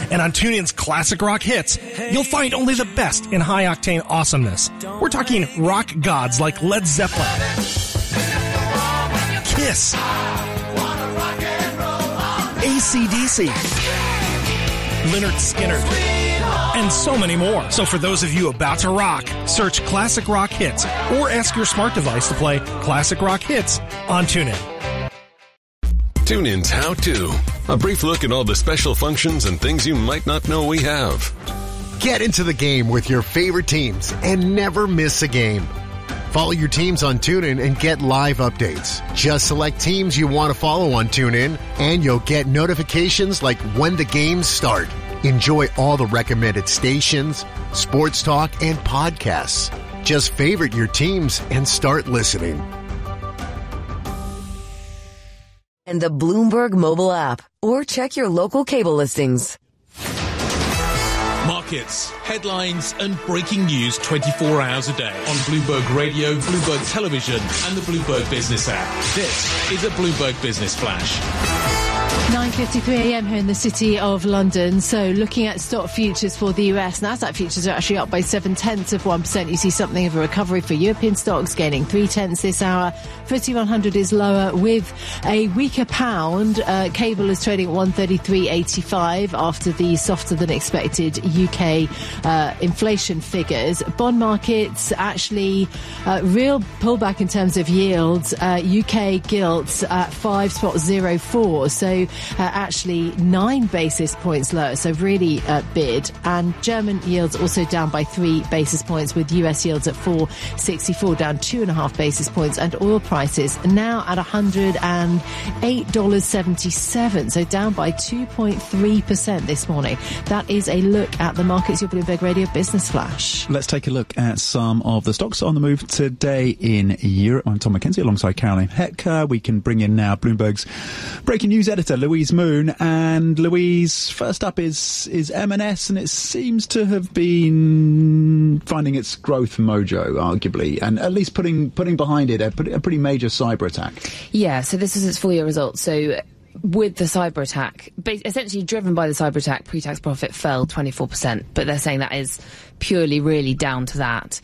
And on TuneIn's classic rock hits, you'll find only the best in high-octane awesomeness. We're talking rock gods like Led Zeppelin, Kiss, AC/DC, Lynyrd Skynyrd, and so many more. So for those of you about to rock, search Classic Rock Hits or ask your smart device to play Classic Rock Hits on TuneIn. TuneIn's How To. A brief look at all the special functions and things you might not know we have. Get into the game with your favorite teams and never miss a game. Follow your teams on TuneIn and get live updates. Just select teams you want to follow on TuneIn and you'll get notifications like when the games start. Enjoy all the recommended stations, sports talk, and podcasts. Just favorite your teams and start listening. And the Bloomberg mobile app, or check your local cable listings. Markets, headlines, and breaking news 24 hours a day on Bloomberg Radio, Bloomberg Television, and the Bloomberg Business app. This is a Bloomberg Business Flash. 9:53 a.m. here in the city of London. So looking at stock futures for the US, Nasdaq futures are actually up by 0.7%. You see something of a recovery for European stocks, gaining 0.3 this hour. FTSE 100 is lower with a weaker pound. Cable is trading at 133.85 after the softer than expected UK inflation figures. Bond markets actually real pullback in terms of yields. UK gilts at 5.04. So actually 9 basis points lower, so really bid. And German yields also down by 3 basis points, with US yields at 4.64, down 2.5 basis points. And oil prices now at $108.77, so down by 2.3% this morning. That is a look at the markets. Your Bloomberg Radio Business Flash. Let's take a look at some of the stocks on the move today in Europe. I'm Tom McKenzie alongside Caroline Hecker. We can bring in now Bloomberg's breaking news editor, Louise Moon. And Louise, first up is M&S, and it seems to have been finding its growth mojo, arguably, and at least putting behind it a pretty major cyber attack. Yeah, so this is its full year results. So with the cyber attack, essentially driven by the cyber attack, pre-tax profit fell 24%, but they're saying that is purely really down to that.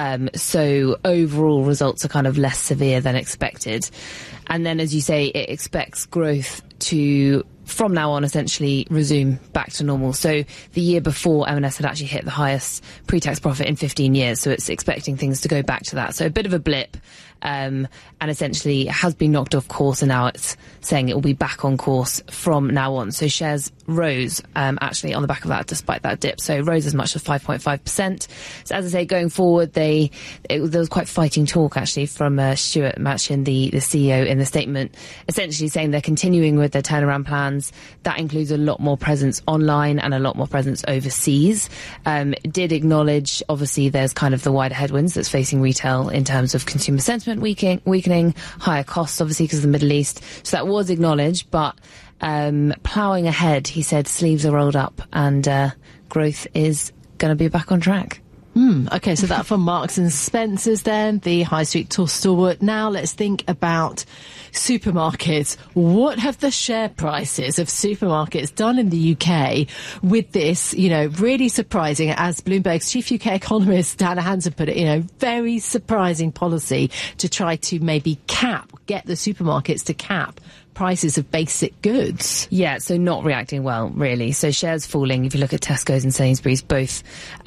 So overall results are kind of less severe than expected. And then, as you say, it expects growth to, from now on, essentially resume back to normal. So the year before, M&S had actually hit the highest pre-tax profit in 15 years. So it's expecting things to go back to that. So a bit of a blip, and essentially has been knocked off course, and now it's saying it will be back on course from now on. So shares rose actually on the back of that, despite that dip. So rose as much as 5.5%. So as I say, going forward, there was quite fighting talk actually from Stuart Machin, the CEO, in the statement, essentially saying they're continuing with their turnaround plans. That includes a lot more presence online and a lot more presence overseas. It did acknowledge, obviously, there's kind of the wider headwinds that's facing retail in terms of consumer sentiment weakening, higher costs, obviously, because of the Middle East. So that was acknowledged, but ploughing ahead, he said, sleeves are rolled up, and growth is going to be back on track. Okay, so that from Marks and Spencer's then, the high street stalwart. Now let's think about supermarkets. What have the share prices of supermarkets done in the UK with this, really surprising, as Bloomberg's chief UK economist, Dana Hansen, put it, very surprising policy to try to maybe get the supermarkets to cap prices of basic goods. Yeah, so not reacting well, really. So shares falling. If you look at Tesco's and Sainsbury's, both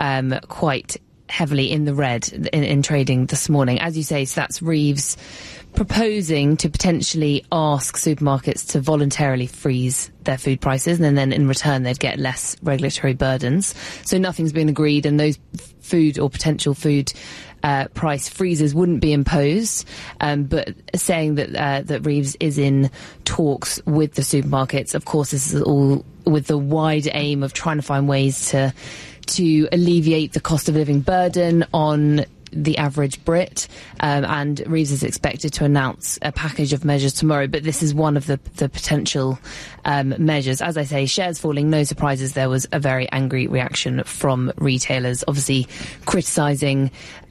quite heavily in the red in trading this morning. As you say, so that's Reeves proposing to potentially ask supermarkets to voluntarily freeze their food prices, and then in return they'd get less regulatory burdens. So nothing's been agreed, and those food or potential food price freezes wouldn't be imposed, but saying that Reeves is in talks with the supermarkets. Of course, this is all with the wide aim of trying to find ways to alleviate the cost of living burden on the average Brit, and Reeves is expected to announce a package of measures tomorrow, but this is one of the potential measures. As I say, shares falling, no surprises. There was a very angry reaction from retailers, obviously criticising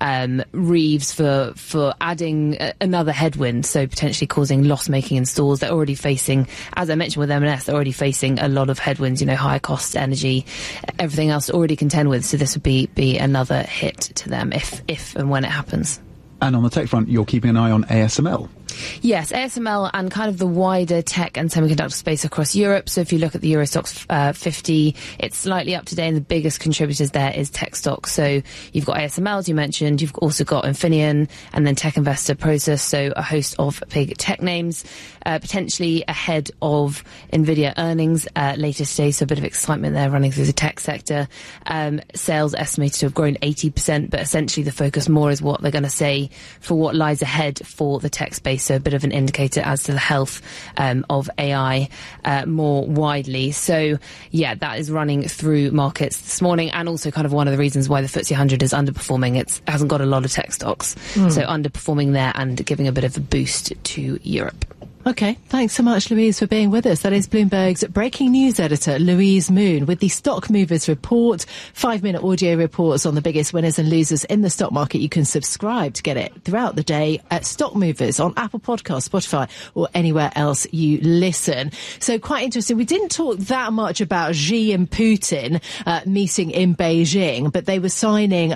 Reeves for adding another headwind, so potentially causing loss-making in stores. They're already facing, as I mentioned with M&S, they're already facing a lot of headwinds, higher costs, energy, everything else to already contend with, so this would be another hit to them if and when it happens. And on the tech front, you're keeping an eye on ASML. Yes, ASML and kind of the wider tech and semiconductor space across Europe. So if you look at the Euro Stoxx 50, it's slightly up today, and the biggest contributors there is tech stocks. So you've got ASML, as you mentioned, you've also got Infineon, and then Tech Investor Prosus, so a host of big tech names, potentially ahead of Nvidia earnings later today, so a bit of excitement there running through the tech sector. Sales estimated to have grown 80%, but essentially the focus more is what they're going to say for what lies ahead for the tech space. So a bit of an indicator as to the health of AI more widely. So, yeah, that is running through markets this morning, and also kind of one of the reasons why the FTSE 100 is underperforming. It hasn't got a lot of tech stocks, so underperforming there and giving a bit of a boost to Europe. Okay, thanks so much, Louise, for being with us. That is Bloomberg's breaking news editor, Louise Moon, with the Stock Movers Report, 5-minute audio reports on the biggest winners and losers in the stock market. You can subscribe to get it throughout the day at Stock Movers on Apple Podcasts, Spotify, or anywhere else you listen. So quite interesting. We didn't talk that much about Xi and Putin meeting in Beijing, but they were signing,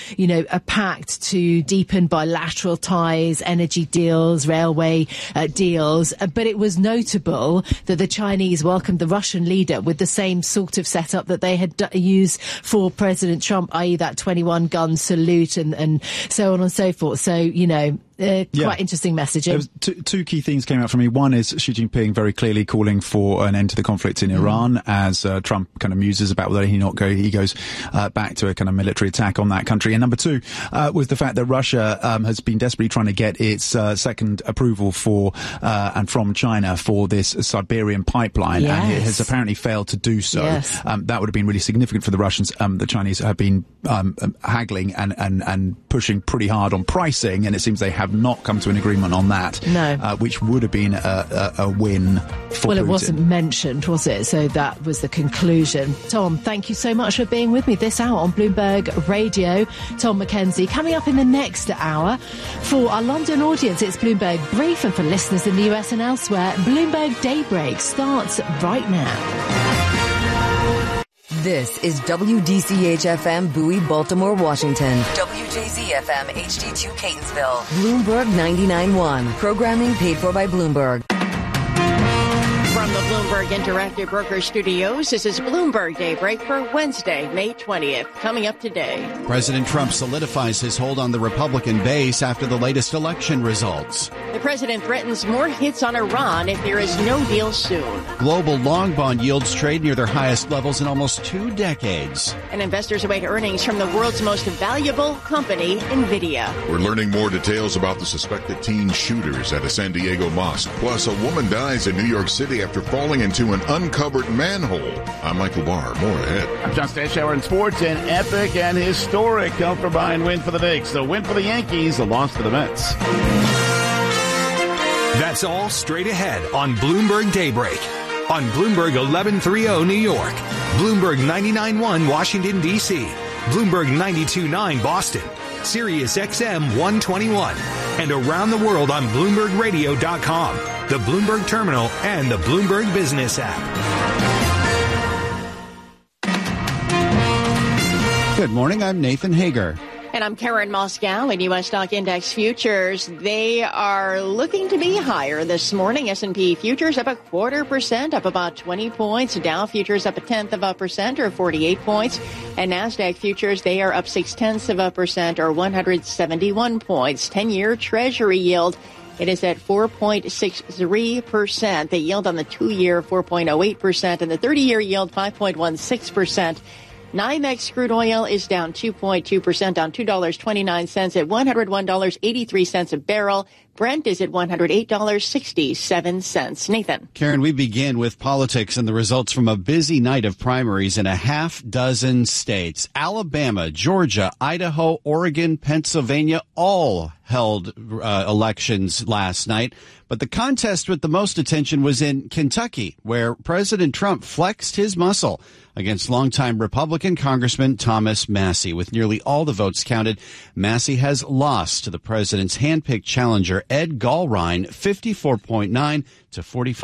a pact to deepen bilateral ties, energy deals, railway deals. But it was notable that the Chinese welcomed the Russian leader with the same sort of setup that they had used for President Trump, i.e. that 21-gun salute and so on and so forth. So, quite interesting messaging. Two key things came out for me. One is Xi Jinping very clearly calling for an end to the conflict in Iran as Trump kind of muses about whether he goes back to a kind of military attack on that country. And number two was the fact that Russia has been desperately trying to get its second approval for and from China for this Siberian pipeline, and it has apparently failed to do so. Yes. That would have been really significant for the Russians. The Chinese have been haggling and pushing pretty hard on pricing, and it seems they have not come to an agreement on that. No. Which would have been a win for Putin. It wasn't mentioned, was it? So that was the conclusion. Tom, thank you so much for being with me this hour on Bloomberg Radio. Tom Mackenzie. Coming up in the next hour, for our London audience, it's Bloomberg Brief, and for listeners in the US and elsewhere, Bloomberg Daybreak starts right now. This is WDCH-FM Bowie, Baltimore, Washington. WJZ-FM HD2 Catonsville. Bloomberg 99.1. Programming paid for by Bloomberg. From the Bloomberg Interactive Broker Studios, this is Bloomberg Daybreak for Wednesday, May 20th. Coming up today. President Trump solidifies his hold on the Republican base after the latest election results. The president threatens more hits on Iran if there is no deal soon. Global long bond yields trade near their highest levels in almost 2 decades. And investors await earnings from the world's most valuable company, NVIDIA. We're learning more details about the suspected teen shooters at a San Diego mosque. Plus, a woman dies in New York City after falling into an uncovered manhole. I'm Michael Barr. More ahead. I'm John Stashower in sports. An epic and historic come from behind win for the Knicks. A win for the Yankees, a loss for the Mets. That's all straight ahead on Bloomberg Daybreak. On Bloomberg 1130 New York, Bloomberg 99.1 Washington, D.C., Bloomberg 92.9 Boston, Sirius XM 121, and around the world on BloombergRadio.com, the Bloomberg Terminal, and the Bloomberg Business app. Good morning, I'm Nathan Hager. And I'm Karen Moscow. In U.S. stock index futures, they are looking to be higher this morning. S&P futures up 0.25%, up about 20 points. Dow futures up 0.1% or 48 points. And NASDAQ futures, they are up 0.6% or 171 points. 10-year Treasury yield, it is at 4.63%. The yield on the 2-year, 4.08%, and the 30-year yield, 5.16%. NYMEX crude oil is down 2.2%, down $2.29 at $101.83 a barrel. Brent is at $108.67. Nathan. Karen, we begin with politics and the results from a busy night of primaries in a half dozen states. Alabama, Georgia, Idaho, Oregon, Pennsylvania all held elections last night. But the contest with the most attention was in Kentucky, where President Trump flexed his muscle against longtime Republican Congressman Thomas Massie. With nearly all the votes counted, Massie has lost to the president's handpicked challenger, Ed Gallrein, 54.9 to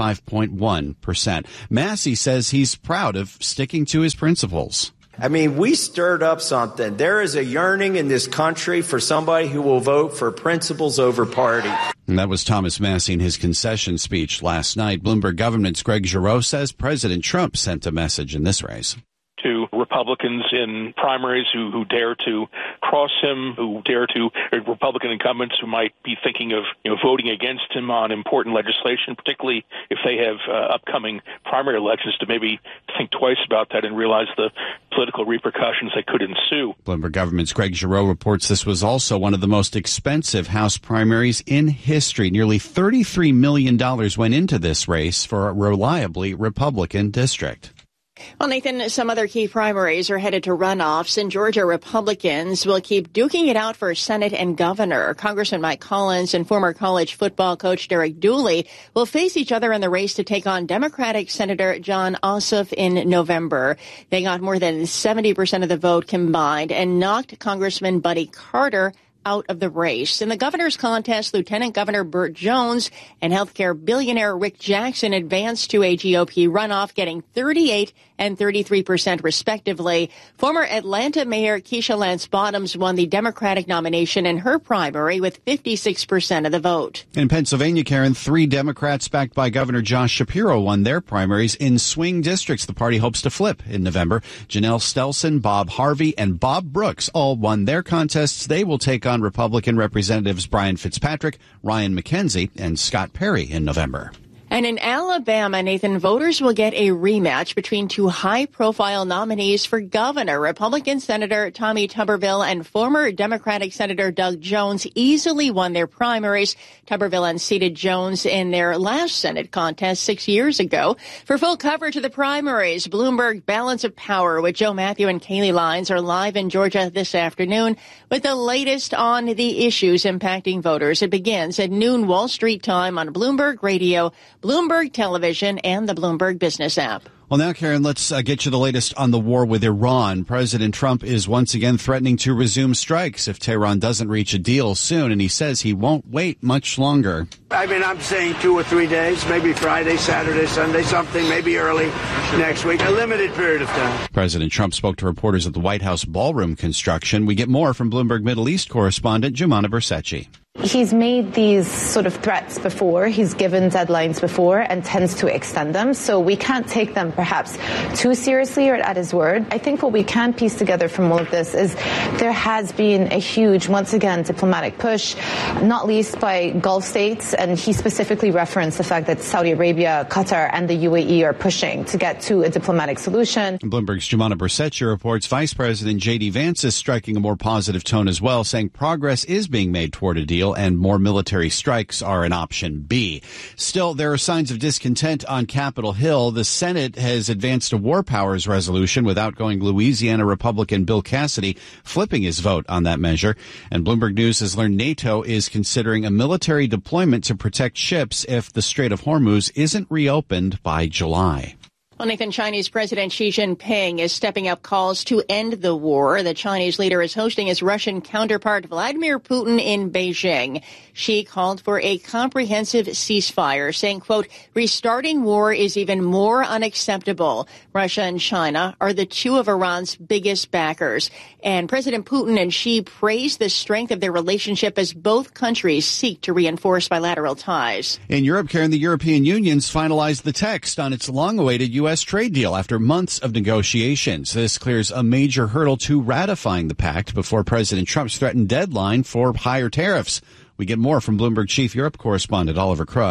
45.1%. Massie says he's proud of sticking to his principles. I mean, we stirred up something. There is a yearning in this country for somebody who will vote for principles over party. And that was Thomas Massie in his concession speech last night. Bloomberg Government's Greg Giroux says President Trump sent a message in this race to Republicans in primaries who dare to cross him, who dare to Republican incumbents who might be thinking of voting against him on important legislation, particularly if they have upcoming primary elections, to maybe think twice about that and realize the political repercussions that could ensue. Bloomberg Government's Greg Giroux reports this was also one of the most expensive House primaries in history. Nearly $33 million went into this race for a reliably Republican district. Well, Nathan, some other key primaries are headed to runoffs. In Georgia, Republicans will keep duking it out for Senate and governor. Congressman Mike Collins and former college football coach Derek Dooley will face each other in the race to take on Democratic Senator Jon Ossoff in November. They got more than 70% of the vote combined and knocked Congressman Buddy Carter out of the race. In the governor's contest, Lieutenant Governor Burt Jones and healthcare billionaire Rick Jackson advanced to a GOP runoff, getting 38 and 33% respectively. Former Atlanta Mayor Keisha Lance Bottoms won the Democratic nomination in her primary with 56% of the vote. In Pennsylvania, Karen, 3 Democrats backed by Governor Josh Shapiro won their primaries in swing districts the party hopes to flip in November. Janelle Stelson, Bob Harvey, and Bob Brooks all won their contests. They will take on Republican Representatives Brian Fitzpatrick, Ryan McKenzie, and Scott Perry in November. And in Alabama, Nathan, voters will get a rematch between 2 high-profile nominees for governor. Republican Senator Tommy Tuberville and former Democratic Senator Doug Jones easily won their primaries. Tuberville unseated Jones in their last Senate contest 6 years ago. For full coverage of the primaries, Bloomberg Balance of Power with Joe Matthew and Kaylee Lyons are live in Georgia this afternoon with the latest on the issues impacting voters. It begins at noon Wall Street time on Bloomberg Radio, Bloomberg Television, and the Bloomberg Business app. Well, now, Karen, let's get you the latest on the war with Iran. President Trump is once again threatening to resume strikes if Tehran doesn't reach a deal soon, and he says he won't wait much longer. I mean, I'm saying 2 or 3 days, maybe Friday, Saturday, Sunday, something, maybe early next week, a limited period of time. President Trump spoke to reporters at the White House ballroom construction. We get more from Bloomberg Middle East correspondent Jumana Bersecci. He's made these sort of threats before, he's given deadlines before and tends to extend them, so we can't take them perhaps too seriously or at his word. I think what we can piece together from all of this is there has been a huge, once again, diplomatic push, not least by Gulf states, and he specifically referenced the fact that Saudi Arabia, Qatar and the UAE are pushing to get to a diplomatic solution. Bloomberg's Jumana Bersecci reports Vice President J.D. Vance is striking a more positive tone as well, saying progress is being made toward a deal and more military strikes are an option B. Still, there are signs of discontent on Capitol Hill. The Senate has advanced a war powers resolution with outgoing Louisiana Republican Bill Cassidy flipping his vote on that measure. And Bloomberg News has learned NATO is considering a military deployment to protect ships if the Strait of Hormuz isn't reopened by July. Well, Nathan, Chinese President Xi Jinping is stepping up calls to end the war. The Chinese leader is hosting his Russian counterpart Vladimir Putin in Beijing. Xi called for a comprehensive ceasefire, saying, quote, restarting war is even more unacceptable. Russia and China are the 2 of Iran's biggest backers. And President Putin and Xi praised the strength of their relationship as both countries seek to reinforce bilateral ties. In Europe, Karen, the European Union's finalized the text on its long-awaited U.S. trade deal after months of negotiations. This clears a major hurdle to ratifying the pact before President Trump's threatened deadline for higher tariffs. We get more from Bloomberg Chief Europe correspondent Oliver Crook.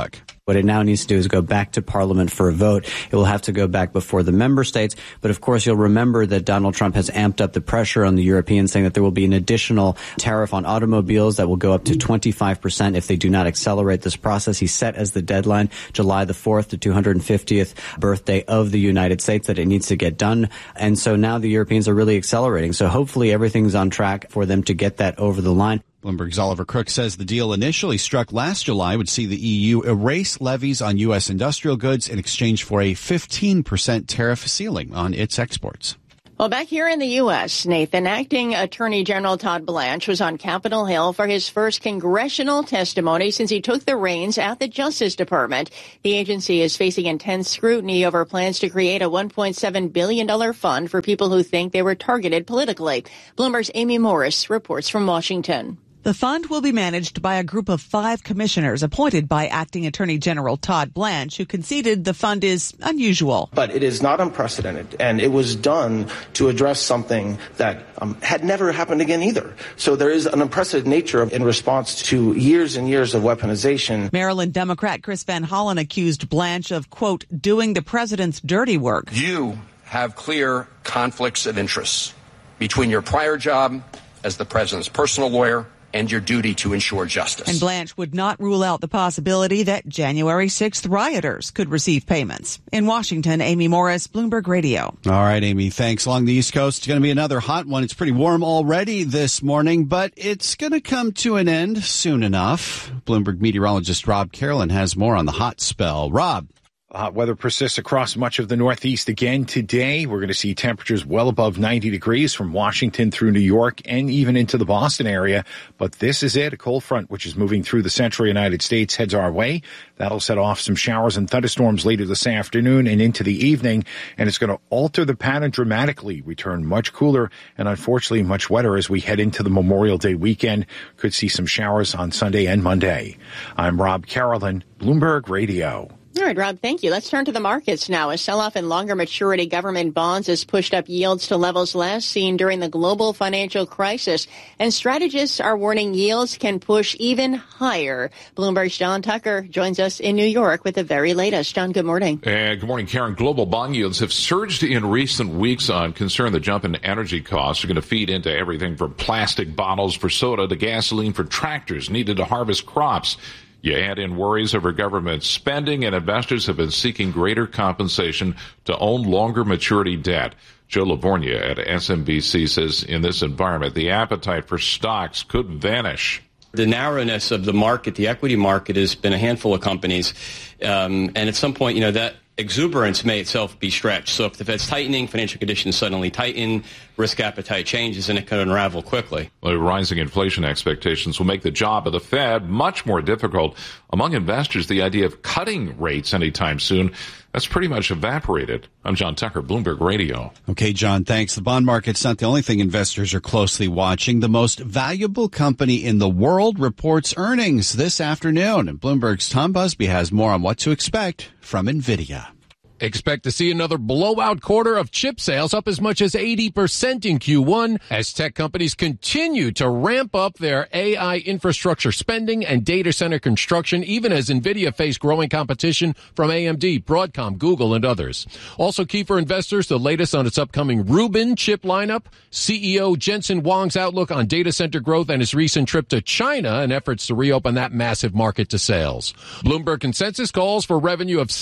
What it now needs to do is go back to Parliament for a vote. It will have to go back before the member states. But of course, you'll remember that Donald Trump has amped up the pressure on the Europeans, saying that there will be an additional tariff on automobiles that will go up to 25% if they do not accelerate this process. He set as the deadline July the 4th, the 250th birthday of the United States, that it needs to get done. And so now the Europeans are really accelerating. So hopefully everything's on track for them to get that over the line. Bloomberg's Oliver Crook says the deal initially struck last July would see the EU erase levies on U.S. industrial goods in exchange for a 15% tariff ceiling on its exports. Well, back here in the U.S., Nathan, Acting Attorney General Todd Blanche was on Capitol Hill for his first congressional testimony since he took the reins at the Justice Department. The agency is facing intense scrutiny over plans to create a $1.7 billion fund for people who think they were targeted politically. Bloomberg's Amy Morris reports from Washington. The fund will be managed by a group of 5 commissioners appointed by Acting Attorney General Todd Blanche, who conceded the fund is unusual. But it is not unprecedented, and it was done to address something that had never happened again either. So there is an unprecedented nature in response to years and years of weaponization. Maryland Democrat Chris Van Hollen accused Blanche of, quote, doing the president's dirty work. You have clear conflicts of interests between your prior job as the president's personal lawyer and your duty to ensure justice. And Blanche would not rule out the possibility that January 6th rioters could receive payments. In Washington, Amy Morris, Bloomberg Radio. All right, Amy, thanks. Along the East Coast, it's going to be another hot one. It's pretty warm already this morning, but it's going to come to an end soon enough. Bloomberg meteorologist Rob Carolyn has more on the hot spell. Rob. Hot weather persists across much of the Northeast again today. We're going to see temperatures well above 90 degrees from Washington through New York and even into the Boston area. But this is it. A cold front, which is moving through the central United States, heads our way. That'll set off some showers and thunderstorms later this afternoon and into the evening. And it's going to alter the pattern dramatically. We turn much cooler and unfortunately much wetter as we head into the Memorial Day weekend. Could see some showers on Sunday and Monday. I'm Rob Carolyn, Bloomberg Radio. All right, Rob, thank you. Let's turn to the markets now. A sell-off in longer maturity government bonds has pushed up yields to levels last seen during the global financial crisis. And strategists are warning yields can push even higher. Bloomberg's John Tucker joins us in New York with the very latest. John, good morning. Good morning, Karen. Global bond yields have surged in recent weeks on concern the jump in energy costs are going to feed into everything from plastic bottles for soda to gasoline for tractors needed to harvest crops. You add in worries over government spending, and investors have been seeking greater compensation to own longer maturity debt. Joe Lavorgna at SMBC says in this environment, the appetite for stocks could vanish. The narrowness of the market, the equity market, has been a handful of companies. And at some point, that exuberance may itself be stretched. So if the Fed's tightening, financial conditions suddenly tighten, risk appetite changes, and it can unravel quickly. Well, rising inflation expectations will make the job of the Fed much more difficult. Among investors, the idea of cutting rates anytime soon, that's pretty much evaporated. I'm John Tucker, Bloomberg Radio. Okay, John, thanks. The bond market's not the only thing investors are closely watching. The most valuable company in the world reports earnings this afternoon. And Bloomberg's Tom Busby has more on what to expect from NVIDIA. Expect to see another blowout quarter of chip sales, up as much as 80% in Q1 as tech companies continue to ramp up their AI infrastructure spending and data center construction, even as NVIDIA faced growing competition from AMD, Broadcom, Google, and others. Also key for investors, the latest on its upcoming Rubin chip lineup, CEO Jensen Huang's outlook on data center growth, and his recent trip to China and efforts to reopen that massive market to sales. Bloomberg consensus calls for revenue of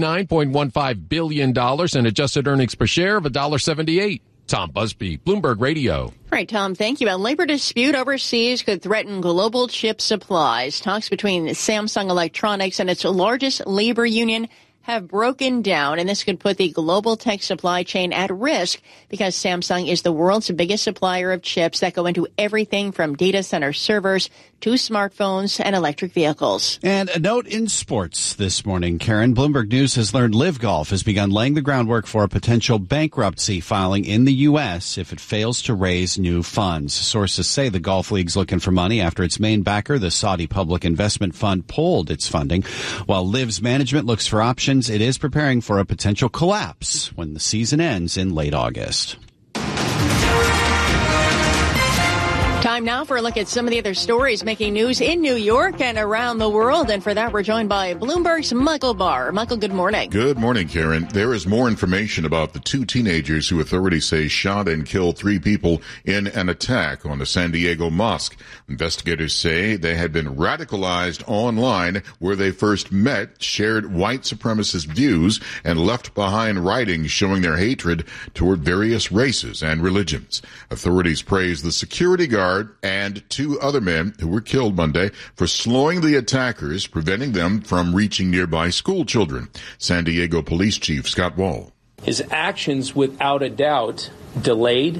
$79.15 billion and adjusted earnings per share of $1.78. Tom Busby, Bloomberg Radio. All right, Tom, thank you. A labor dispute overseas could threaten global chip supplies. Talks between Samsung Electronics and its largest labor union have broken down, and this could put the global tech supply chain at risk because Samsung is the world's biggest supplier of chips that go into everything from data center servers to smartphones and electric vehicles. And a note in sports this morning, Karen. Bloomberg News has learned LIV Golf has begun laying the groundwork for a potential bankruptcy filing in the U.S. if it fails to raise new funds. Sources say the golf league's looking for money after its main backer, the Saudi Public Investment Fund, pulled its funding. While LIV's management looks for options, it is preparing for a potential collapse when the season ends in late August. Time now for a look at some of the other stories making news in New York and around the world. And for that, we're joined by Bloomberg's Michael Barr. Michael, good morning. Good morning, Karen. There is more information about the two teenagers who authorities say shot and killed 3 people in an attack on the San Diego mosque. Investigators say they had been radicalized online where they first met, shared white supremacist views, and left behind writings showing their hatred toward various races and religions. Authorities praise the security guard and 2 other men who were killed Monday for slowing the attackers, preventing them from reaching nearby school children. San Diego Police Chief Scott Wall. His actions, without a doubt, delayed,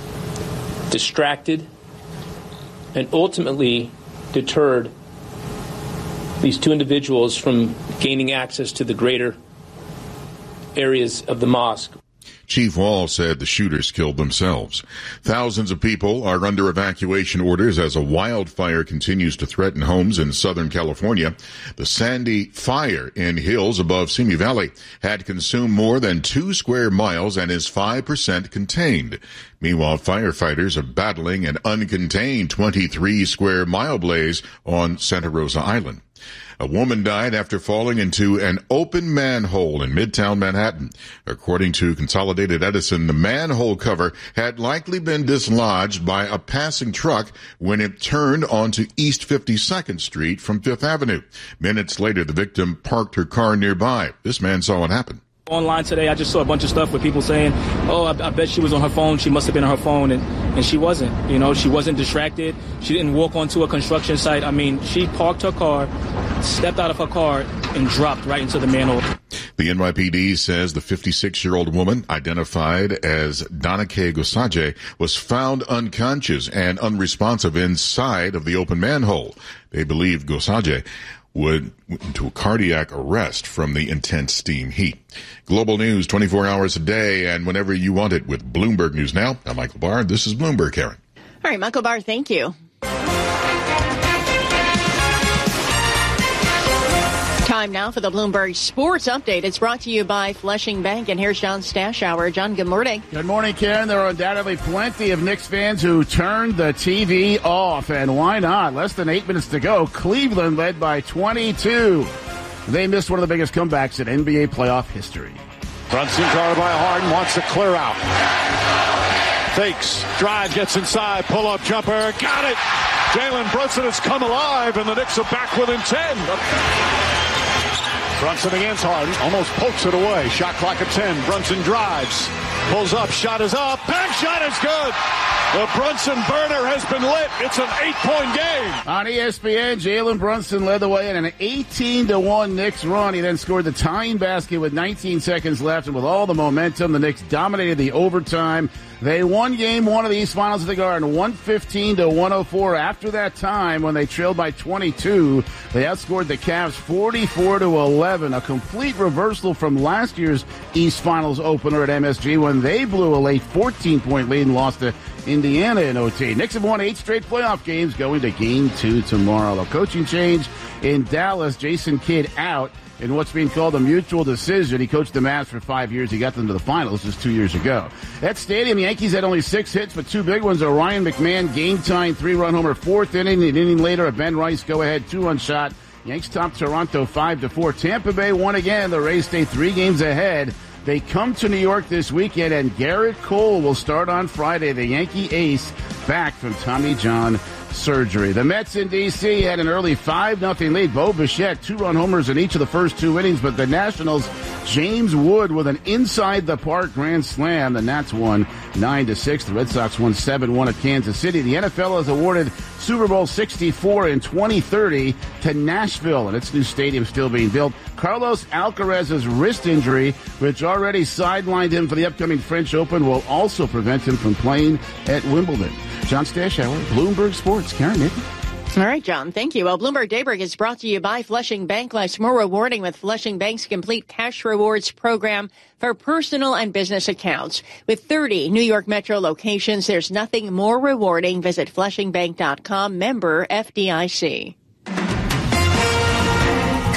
distracted, and ultimately deterred these 2 individuals from gaining access to the greater areas of the mosque. Chief Wall said the shooters killed themselves. Thousands of people are under evacuation orders as a wildfire continues to threaten homes in Southern California. The Sandy fire in hills above Simi Valley had consumed more than 2 square miles and is 5% contained. Meanwhile, firefighters are battling an uncontained 23 square mile blaze on Santa Rosa Island. A woman died after falling into an open manhole in Midtown Manhattan. According to Consolidated Edison, the manhole cover had likely been dislodged by a passing truck when it turned onto East 52nd Street from 5th Avenue. Minutes later, the victim parked her car nearby. This man saw what happened. Online today, I just saw a bunch of stuff with people saying, oh, I bet she was on her phone. She must have been on her phone. And she wasn't. You know, she wasn't distracted. She didn't walk onto a construction site. I mean, she parked her car, stepped out of her car, and dropped right into the manhole. The NYPD says the 56-year-old woman, identified as Danake Gosaje, was found unconscious and unresponsive inside of the open manhole. They believe Gosaje went into a cardiac arrest from the intense steam heat. Global news 24 hours a day and whenever you want it with Bloomberg News Now. I'm Michael Barr. This is Bloomberg, Karen. All right, Michael Barr, thank you. Time now for the Bloomberg Sports Update. It's brought to you by Flushing Bank. And here's John Stashower. John, good morning. Good morning, Karen. There are undoubtedly plenty of Knicks fans who turned the TV off. And why not? Less than 8 minutes to go. Cleveland led by 22. They missed one of the biggest comebacks in NBA playoff history. Brunson guarded by Harden. Wants to clear out. Fakes. Drive. Gets inside. Pull-up jumper. Got it. Jalen Brunson has come alive, and the Knicks are back within 10. Brunson against Harden, almost pokes it away. Shot clock at 10. Brunson drives, pulls up, shot is up, bank shot is good. The Brunson burner has been lit. It's an 8-point game. On ESPN, Jalen Brunson led the way in an 18-1 Knicks run. He then scored the tying basket with 19 seconds left, and with all the momentum, the Knicks dominated the overtime. They won game 1 of the East Finals at the Garden, 115-104. After that time, when they trailed by 22, they outscored the Cavs 44-11, a complete reversal from last year's East Finals opener at MSG when they blew a late 14-point lead and lost to Indiana in OT. Knicks have won 8 straight playoff games, going to game 2 tomorrow. A coaching change in Dallas, Jason Kidd out in what's being called a mutual decision. He coached the Mavs for 5 years. He got them to the finals just 2 years ago. At Stadium, Yankees had only 6 hits, but 2 big ones. A Ryan McMahon game-tying 3-run homer, 4th inning. An inning later, a Ben Rice go-ahead 2-run shot. Yanks top Toronto 5-4. Tampa Bay won again. The Rays stay 3 games ahead. They come to New York this weekend, and Garrett Cole will start on Friday. The Yankee ace back from Tommy John surgery. The Mets in D.C. had an early 5-0 lead. Bo Bichette, 2-run homers in each of the first 2 innings, but the Nationals, James Wood with an inside-the-park grand slam. The Nats won 9-6. The Red Sox won 7-1 at Kansas City. The NFL has awarded Super Bowl 64 in 2030 to Nashville, and its new stadium still being built. Carlos Alcaraz's wrist injury, which already sidelined him for the upcoming French Open, will also prevent him from playing at Wimbledon. John Stashower, Bloomberg Sports. Karen, Nikki. All right, John. Thank you. Well, Bloomberg Daybreak is brought to you by Flushing Bank. Life's more rewarding with Flushing Bank's complete cash rewards program for personal and business accounts. With 30 New York Metro locations, there's nothing more rewarding. Visit FlushingBank.com, member FDIC.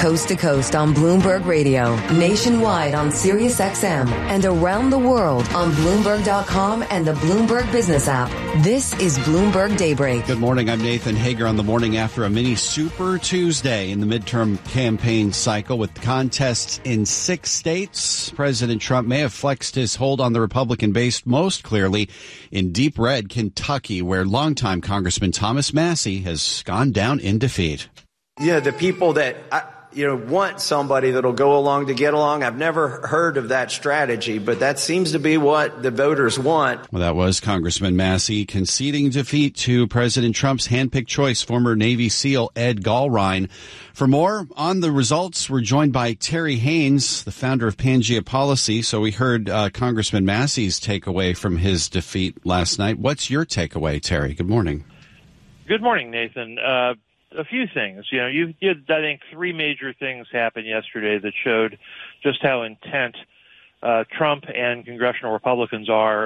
Coast to coast on Bloomberg Radio, nationwide on Sirius XM, and around the world on Bloomberg.com and the Bloomberg Business app. This is Bloomberg Daybreak. Good morning. I'm Nathan Hager on the morning after a mini Super Tuesday in the midterm campaign cycle with contests in 6 states. President Trump may have flexed his hold on the Republican base most clearly in deep red Kentucky, where longtime Congressman Thomas Massie has gone down in defeat. Yeah, the people that want somebody that'll go along to get along. I've never heard of that strategy, but that seems to be what the voters want. Well, that was Congressman Massie conceding defeat to President Trump's handpicked choice, former Navy SEAL Ed Gallrein. For more on the results, we're joined by Terry Haynes, the founder of Pangea Policy. So we heard Congressman Massie's takeaway from his defeat last night. What's your takeaway, Terry? Good morning. Good morning, Nathan. A few things. You did, I think, 3 major things happen yesterday that showed just how intent Trump and congressional Republicans are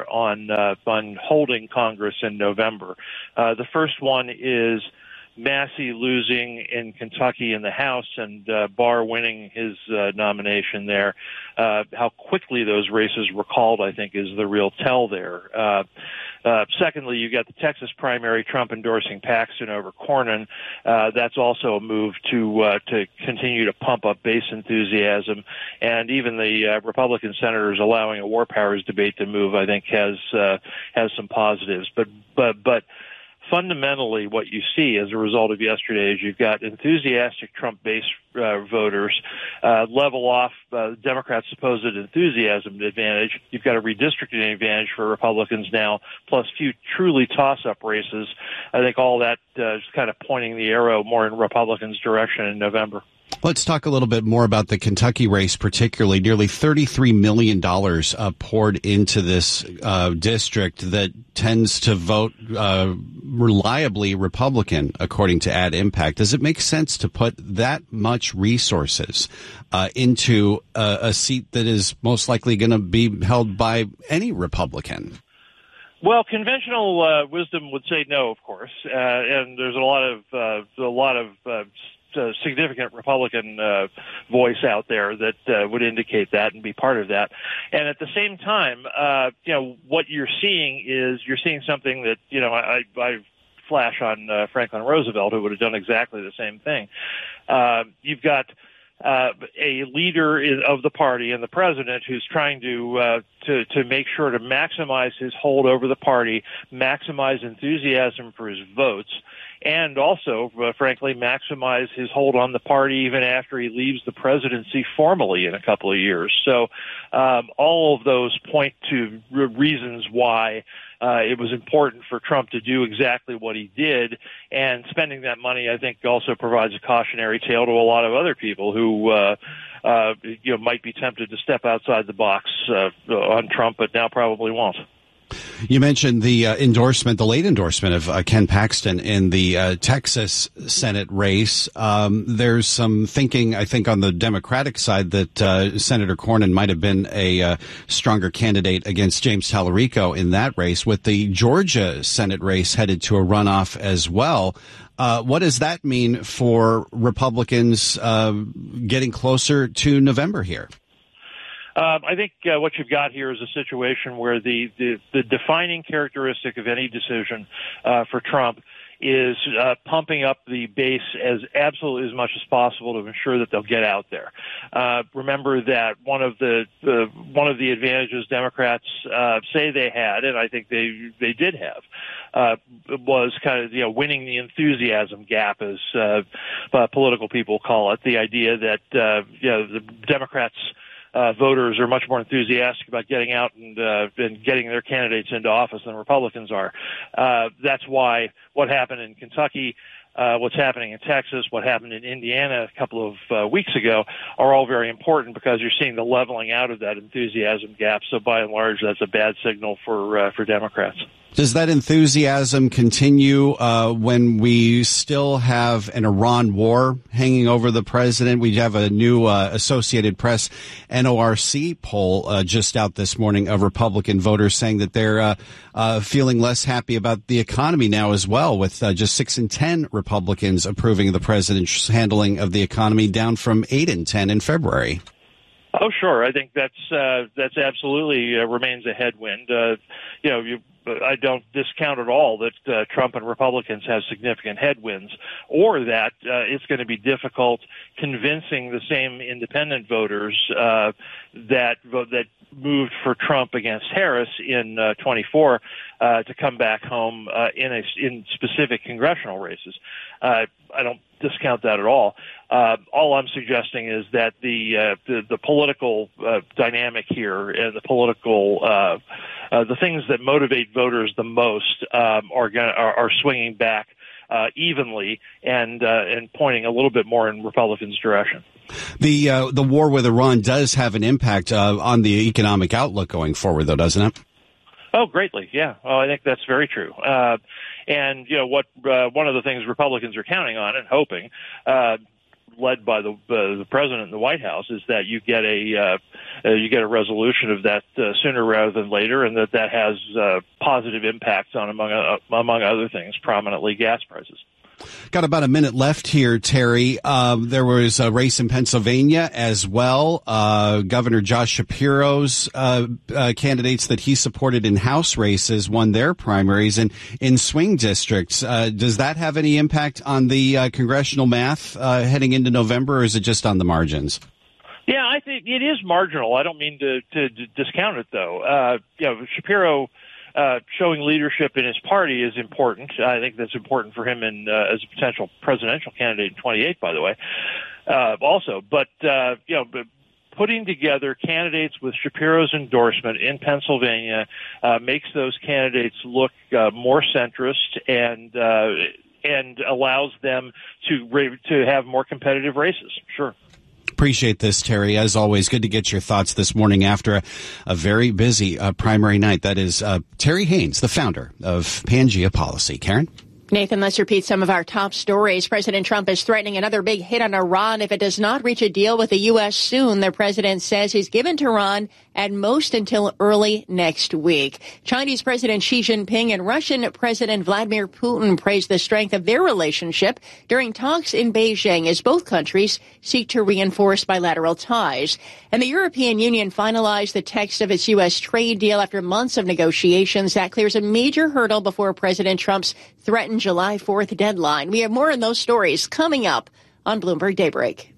on holding Congress in November. The first one is Massie losing in Kentucky in the House and Barr winning his nomination there. How quickly those races were called, I think, is the real tell there. Secondly, you got the Texas primary, Trump endorsing Paxton over Cornyn. That's also a move to continue to pump up base enthusiasm, and even the Republican senators allowing a war powers debate to move, I think, has some positives. But fundamentally, what you see as a result of yesterday is you've got enthusiastic Trump base voters level off Democrats' supposed enthusiasm advantage. You've got a redistricting advantage for Republicans now, plus few truly toss-up races. I think all that is kind of pointing the arrow more in Republicans' direction in November. Let's talk a little bit more about the Kentucky race, particularly. Nearly $33 million poured into this district that tends to vote reliably Republican, according to Ad Impact. Does it make sense to put that much resources into a seat that is most likely going to be held by any Republican? Well, conventional wisdom would say no, of course, and there's a lot of significant Republican voice out there that would indicate that and be part of that. And at the same time, what you're seeing is something that, I flash on Franklin Roosevelt, who would have done exactly the same thing. You've got a leader of the party and the president who's trying to make sure to maximize his hold over the party, maximize enthusiasm for his votes, and also, frankly, maximize his hold on the party even after he leaves the presidency formally in a couple of years. So all of those point to reasons why it was important for Trump to do exactly what he did, and spending that money, I think, also provides a cautionary tale to a lot of other people who might be tempted to step outside the box on Trump, but now probably won't. You mentioned the the late endorsement of Ken Paxton in the Texas Senate race. There's some thinking, I think, on the Democratic side that Senator Cornyn might have been a stronger candidate against James Tallarico in that race, with the Georgia Senate race headed to a runoff as well. What does that mean for Republicans getting closer to November here? I think what you've got here is a situation where the defining characteristic of any decision for Trump is pumping up the base as absolutely as much as possible to ensure that they'll get out there. Remember that one of the advantages Democrats say they had, and I think they did have, was kind of winning the enthusiasm gap, as political people call it. The idea that the Democrats voters are much more enthusiastic about getting out and getting their candidates into office than Republicans are. That's why what happened in Kentucky, what's happening in Texas, what happened in Indiana a couple of weeks ago are all very important, because you're seeing the leveling out of that enthusiasm gap. So by and large, that's a bad signal for Democrats. Does that enthusiasm continue when we still have an Iran war hanging over the president? We have a new Associated Press NORC poll just out this morning of Republican voters saying that they're feeling less happy about the economy now as well, with just 6 in 10 Republicans approving of the president's handling of the economy, down from 8 in 10 in February. Oh, sure. I think that's absolutely remains a headwind. I don't discount at all that Trump and Republicans have significant headwinds, or that it's going to be difficult convincing the same independent voters that moved for Trump against Harris in 24 to come back home in specific congressional races. I don't discount that at all. All I'm suggesting is that the political dynamic here and the political the things that motivate voters the most are swinging back evenly and pointing a little bit more in Republicans' direction. The war with Iran does have an impact on the economic outlook going forward, though, doesn't it? Oh, greatly, yeah. Well, I think that's very true. And what one of the things Republicans are counting on and hoping, led by the president and the White House, is that you get a resolution of that sooner rather than later, and that has positive impacts on, among other things, prominently gas prices. Got about a minute left here, Terry. There was a race in Pennsylvania as well. Governor Josh Shapiro's candidates that he supported in House races won their primaries and in swing districts. Does that have any impact on the congressional math heading into November, or is it just on the margins? Yeah, I think it is marginal. I don't mean to discount it, though. Shapiro showing leadership in his party is important. I think that's important for him as a potential presidential candidate in 28, by the way, also. But putting together candidates with Shapiro's endorsement in Pennsylvania makes those candidates look more centrist and allows them to have more competitive races. Sure. Appreciate this, Terry. As always, good to get your thoughts this morning after a very busy primary night. That is Terry Haynes, the founder of Pangea Policy. Karen? Nathan, let's repeat some of our top stories. President Trump is threatening another big hit on Iran if it does not reach a deal with the U.S. soon. The president says he's given Tehran at most until early next week. Chinese President Xi Jinping and Russian President Vladimir Putin praised the strength of their relationship during talks in Beijing as both countries seek to reinforce bilateral ties. And the European Union finalized the text of its U.S. trade deal after months of negotiations. That clears a major hurdle before President Trump's threatened July 4th deadline. We have more on those stories coming up on Bloomberg Daybreak.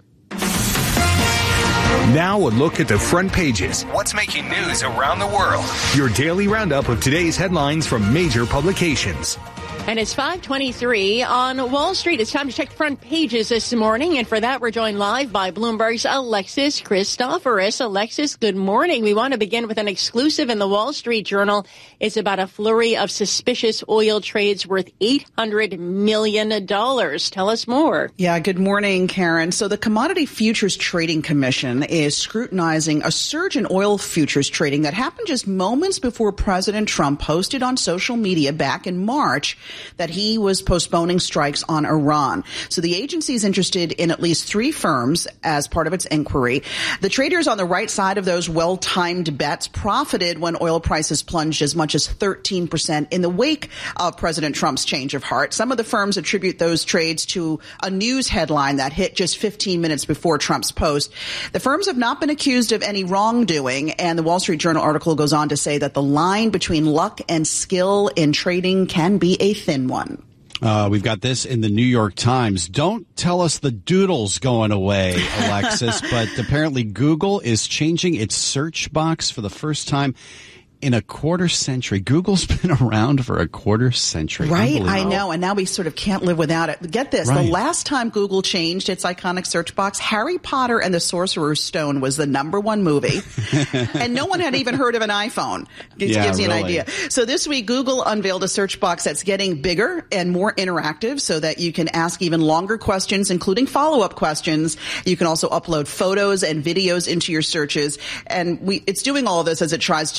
Now a look at the front pages. What's making news around the world? Your daily roundup of today's headlines from major publications. And it's 5:23 on Wall Street. It's time to check the front pages this morning. And for that, we're joined live by Bloomberg's Alexis Christoforous. Alexis, good morning. We want to begin with an exclusive in the Wall Street Journal. It's about a flurry of suspicious oil trades worth $800 million. Tell us more. Yeah, good morning, Karen. So the Commodity Futures Trading Commission is scrutinizing a surge in oil futures trading that happened just moments before President Trump posted on social media back in March that he was postponing strikes on Iran. So the agency is interested in at least 3 firms as part of its inquiry. The traders on the right side of those well-timed bets profited when oil prices plunged as much as 13% in the wake of President Trump's change of heart. Some of the firms attribute those trades to a news headline that hit just 15 minutes before Trump's post. The firms have not been accused of any wrongdoing, and the Wall Street Journal article goes on to say that the line between luck and skill in trading can be a thin one. We've got this in the New York Times. Don't tell us the doodle's going away, Alexis, but apparently Google is changing its search box for the first time in a quarter century. Google's been around for a quarter century. Right, I know, and now we sort of can't live without it. Get this, right. The last time Google changed its iconic search box, Harry Potter and the Sorcerer's Stone was the #1 movie, and no one had even heard of an iPhone. It gives you an idea. So this week, Google unveiled a search box that's getting bigger and more interactive so that you can ask even longer questions, including follow-up questions. You can also upload photos and videos into your searches, and it's doing all of this as it tries to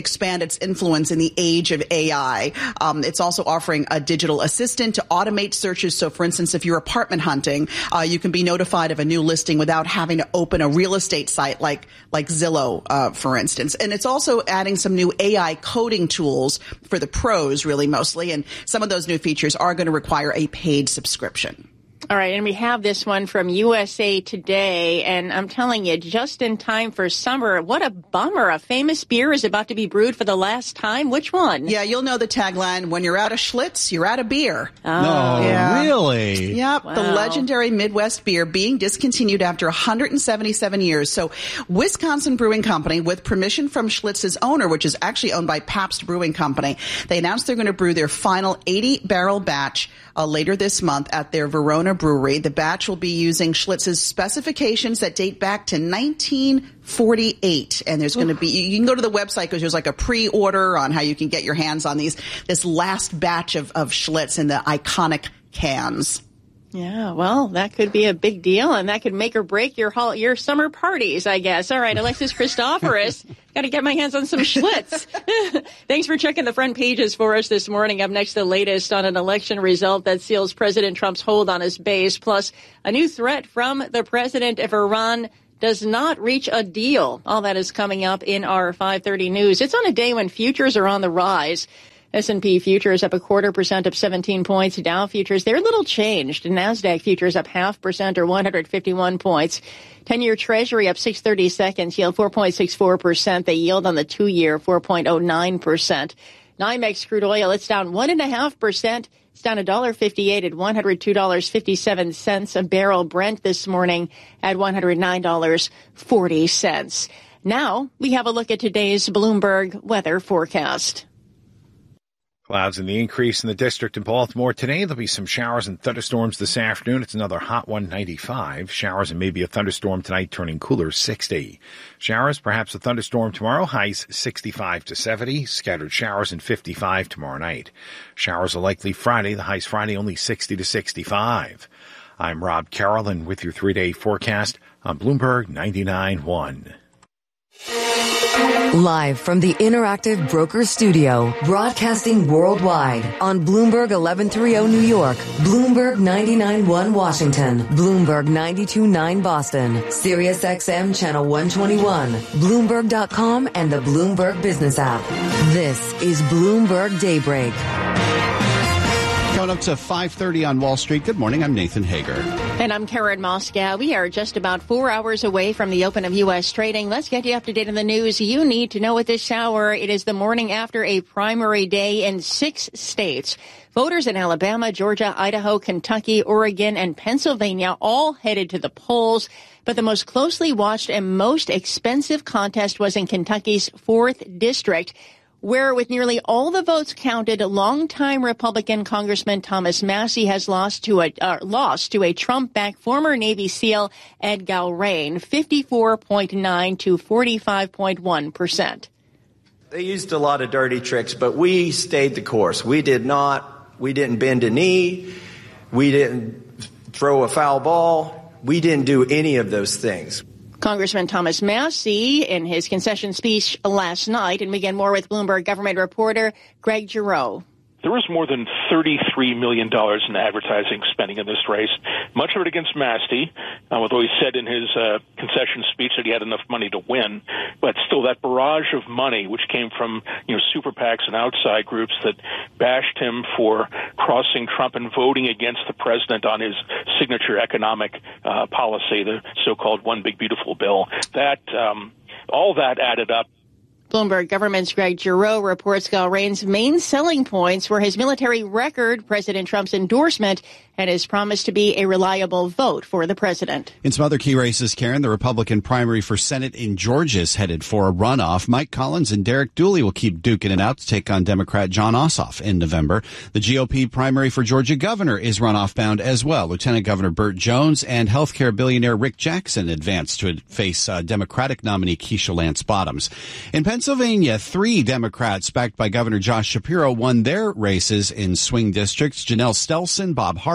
expand its influence in the age of AI. It's also offering a digital assistant to automate searches. So, for instance, if you're apartment hunting, you can be notified of a new listing without having to open a real estate site like Zillow, for instance. And it's also adding some new AI coding tools for the pros, really, mostly. And some of those new features are going to require a paid subscription. All right, and we have this one from USA Today, and I'm telling you, just in time for summer, what a bummer. A famous beer is about to be brewed for the last time. Which one? Yeah, you'll know the tagline, when you're out of Schlitz, you're out of beer. Oh, no, really? Yep, wow. The legendary Midwest beer being discontinued after 177 years. So Wisconsin Brewing Company, with permission from Schlitz's owner, which is actually owned by Pabst Brewing Company, they announced they're going to brew their final 80-barrel batch later this month at their Verona brewery. The batch will be using Schlitz's specifications that date back to 1948. And there's going to be, you can go to the website because there's like a pre-order on how you can get your hands on this last batch of Schlitz in the iconic cans. Yeah, well, that could be a big deal, and that could make or break your summer parties, I guess. All right, Alexis Christoforous, got to get my hands on some Schlitz. Thanks for checking the front pages for us this morning. Up next, the latest on an election result that seals President Trump's hold on his base, plus a new threat from the president if Iran does not reach a deal. All that is coming up in our 5:30 news. It's on a day when futures are on the rise. S&P futures up 0.25%, up 17 points. Dow futures, they're a little changed. NASDAQ futures up 0.5% or 151 points. 10-year Treasury up 6/32, yield 4.64%. The yield on the 2-year 4.09%. NYMEX crude oil, it's down 1.5%. It's down $1.58 at $102.57 a barrel. Brent this morning at $109.40. Now we have a look at today's Bloomberg weather forecast. Clouds in the increase in the district in Baltimore today. There'll be some showers and thunderstorms this afternoon. It's another hot one, 95. Showers and maybe a thunderstorm tonight, turning cooler, 60. Showers, perhaps a thunderstorm tomorrow, highs 65 to 70. Scattered showers and 55 tomorrow night. Showers are likely Friday. The highs Friday only 60 to 65. I'm Rob Carroll with your 3-day forecast on Bloomberg 99.1. Live from the Interactive Brokers Studio, broadcasting worldwide on Bloomberg 1130 New York, Bloomberg 99.1 Washington, Bloomberg 92.9 Boston, Sirius XM Channel 121, Bloomberg.com, and the Bloomberg Business app. This is Bloomberg Daybreak. Coming up to 5:30 on Wall Street. Good morning. I'm Nathan Hager. And I'm Karen Moscow. We are just about 4 hours away from the open of U.S. trading. Let's get you up to date on the news you need to know at this hour. It is the morning after a primary day in 6 states. Voters in Alabama, Georgia, Idaho, Kentucky, Oregon, and Pennsylvania all headed to the polls. But the most closely watched and most expensive contest was in Kentucky's 4th district, where with nearly all the votes counted, longtime Republican Congressman Thomas Massie has lost to a Trump-backed former Navy SEAL, Ed Gowrain, 54.9 to 45.1%. They used a lot of dirty tricks, but we stayed the course. We didn't bend a knee. We didn't throw a foul ball. We didn't do any of those things. Congressman Thomas Massie in his concession speech last night. And we get more with Bloomberg government reporter Greg Giroux. There was more than $33 million in advertising spending in this race, much of it against Massie, although he said in his concession speech that he had enough money to win. But still, that barrage of money, which came from super PACs and outside groups that bashed him for crossing Trump and voting against the president on his signature economic policy, the so-called One Big Beautiful Bill, that all that added up. Bloomberg government's Greg Giroux reports Gowrain's main selling points were his military record, President Trump's endorsement, and his promise to be a reliable vote for the president. In some other key races, Karen, the Republican primary for Senate in Georgia is headed for a runoff. Mike Collins and Derek Dooley will keep duking it out to take on Democrat Jon Ossoff in November. The GOP primary for Georgia governor is runoff bound as well. Lieutenant Governor Burt Jones and healthcare billionaire Rick Jackson advance to face Democratic nominee Keisha Lance Bottoms. In Pennsylvania, 3 Democrats backed by Governor Josh Shapiro won their races in swing districts. Janelle Stelson, Bob Harvey,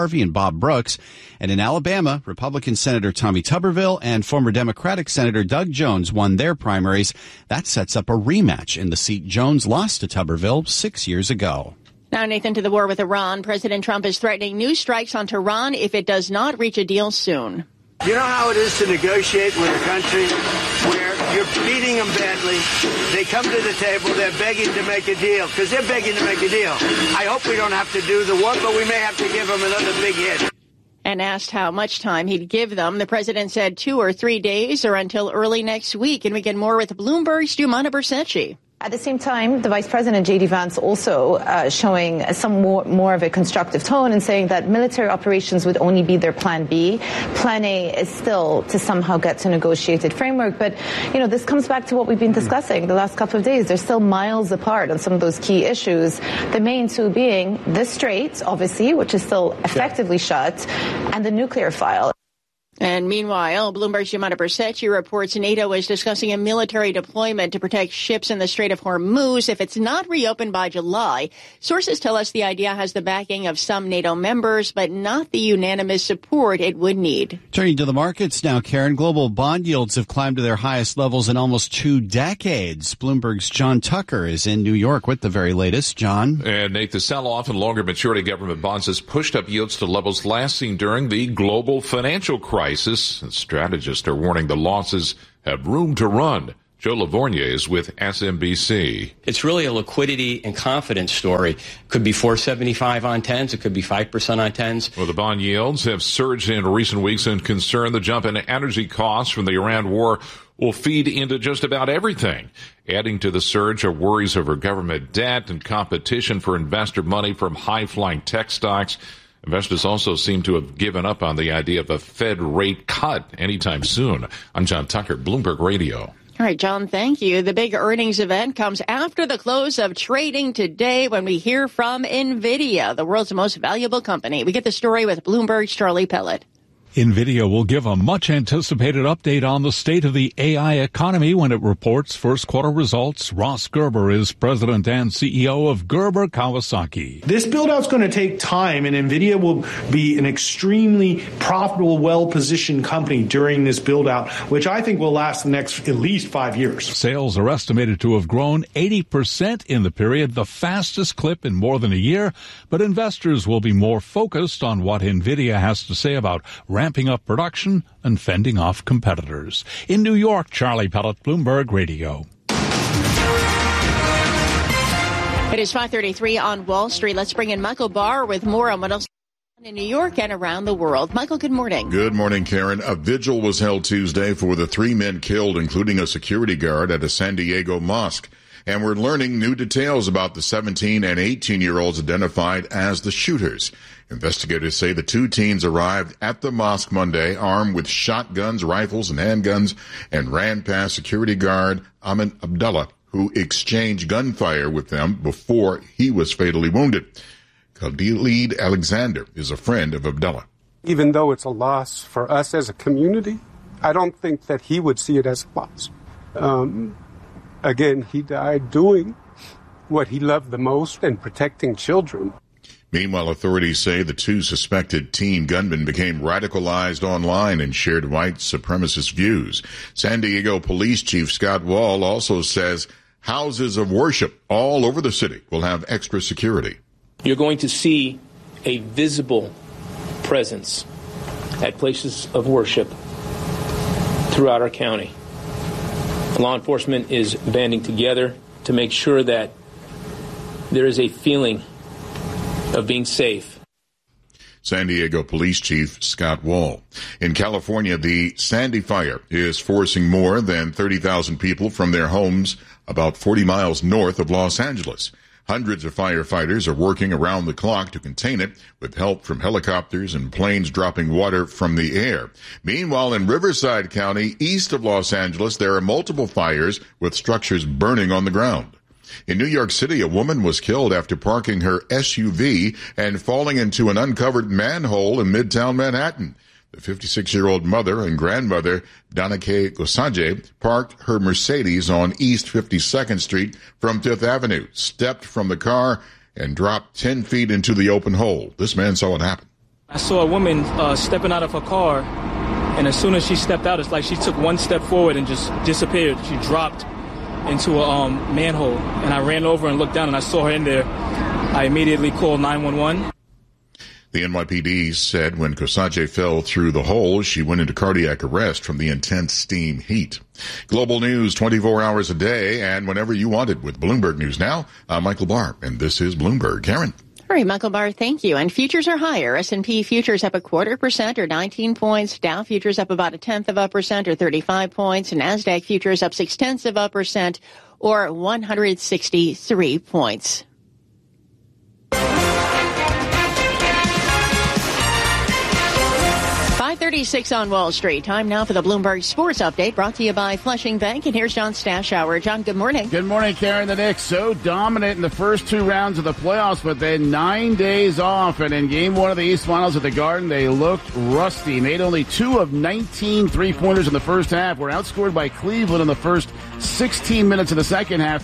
Harvey and Bob Brooks. And in Alabama, Republican Senator Tommy Tuberville and former Democratic Senator Doug Jones won their primaries. That sets up a rematch in the seat Jones lost to Tuberville 6 years ago. Now, Nathan, to the war with Iran. President Trump is threatening new strikes on Tehran if it does not reach a deal soon. You know how it is to negotiate with a country where you're beating them badly. They come to the table, they're begging to make a deal, because they're begging to make a deal. I hope we don't have to do the work, but we may have to give them another big hit. And asked how much time he'd give them, the president said 2 or 3 days or until early next week. And we get more with Bloomberg's Giumana Bercecci. At the same time, the Vice President, J.D. Vance, also showing some more of a constructive tone and saying that military operations would only be their plan B. Plan A is still to somehow get to a negotiated framework. But, you know, this comes back to what we've been discussing the last couple of days. They're still miles apart on some of those key issues, the main two being the Strait, obviously, which is still effectively shut, and the nuclear file. And meanwhile, Bloomberg's Giumana Bercecci reports NATO is discussing a military deployment to protect ships in the Strait of Hormuz if it's not reopened by July. Sources tell us the idea has the backing of some NATO members, but not the unanimous support it would need. Turning to the markets now, Karen, global bond yields have climbed to their highest levels in almost 2 decades. Bloomberg's John Tucker is in New York with the very latest. John? And Nate, the sell-off in longer maturity government bonds has pushed up yields to levels last seen during the global financial crisis. Strategists are warning the losses have room to run. Joe Lavorgnier is with SMBC. It's really a liquidity and confidence story. Could be 475 on 10s. It could be 5% on 10s. Well, the bond yields have surged in recent weeks and concern the jump in energy costs from the Iran war will feed into just about everything. Adding to the surge are worries over government debt and competition for investor money from high-flying tech stocks. Investors also seem to have given up on the idea of a Fed rate cut anytime soon. I'm John Tucker, Bloomberg Radio. All right, John, thank you. The big earnings event comes after the close of trading today when we hear from NVIDIA, the world's most valuable company. We get the story with Bloomberg's Charlie Pellet. NVIDIA will give a much-anticipated update on the state of the AI economy when it reports first-quarter results. Ross Gerber is president and CEO of Gerber Kawasaki. This build-out is going to take time, and NVIDIA will be an extremely profitable, well-positioned company during this build-out, which I think will last the next at least 5 years. Sales are estimated to have grown 80% in the period, the fastest clip in more than a year, but investors will be more focused on what NVIDIA has to say about ramping up production and fending off competitors. In New York, Charlie Pellet, Bloomberg Radio. It is 5:33 on Wall Street. Let's bring in Michael Barr with more on what else in New York and around the world. Michael, good morning. Good morning, Karen. A vigil was held Tuesday for the 3 men killed, including a security guard at a San Diego mosque. And we're learning new details about the 17 and 18-year-olds identified as the shooters. Investigators say the 2 teens arrived at the mosque Monday armed with shotguns, rifles, and handguns and ran past security guard Ahmed Abdullah, who exchanged gunfire with them before he was fatally wounded. Khalid Alexander is a friend of Abdullah. Even though it's a loss for us as a community, I don't think that he would see it as a loss. Again, he died doing what he loved the most and protecting children. Meanwhile, authorities say the 2 suspected teen gunmen became radicalized online and shared white supremacist views. San Diego Police Chief Scott Wall also says houses of worship all over the city will have extra security. You're going to see a visible presence at places of worship throughout our county. Law enforcement is banding together to make sure that there is a feeling of being safe. San Diego Police Chief Scott Wall. In California, the Sandy Fire is forcing more than 30,000 people from their homes about 40 miles north of Los Angeles. Hundreds of firefighters are working around the clock to contain it, with help from helicopters and planes dropping water from the air. Meanwhile, in Riverside County, east of Los Angeles, there are multiple fires with structures burning on the ground. In New York City, a woman was killed after parking her SUV and falling into an uncovered manhole in Midtown Manhattan. The 56-year-old mother and grandmother, Danake Gosanje, parked her Mercedes on East 52nd Street from Fifth Avenue, stepped from the car, and dropped 10 feet into the open hole. This man saw it happen. I saw a woman stepping out of her car, and as soon as she stepped out, it's like she took one step forward and just disappeared. She dropped into a manhole, and I ran over and looked down, and I saw her in there. I immediately called 911. The NYPD said when Kosaje fell through the hole, she went into cardiac arrest from the intense steam heat. Global news 24 hours a day and whenever you want it with Bloomberg News Now. I'm Michael Barr, and this is Bloomberg. Karen. All right, Michael Barr, thank you. And futures are higher. S&P futures up 0.25% or 19 points. Dow futures up about 0.1% or 35 points. And NASDAQ futures up 0.6% or 163 points. 5:36 on Wall Street. Time now for the Bloomberg Sports Update, brought to you by Flushing Bank. And here's John Stashower. John, good morning. Good morning, Karen. The Knicks so dominant in the first two rounds of the playoffs, but then 9 days off. And in Game 1 of the East Finals at the Garden, they looked rusty. Made only 2 of 19 three-pointers in the first half. Were outscored by Cleveland in the first 16 minutes of the second half,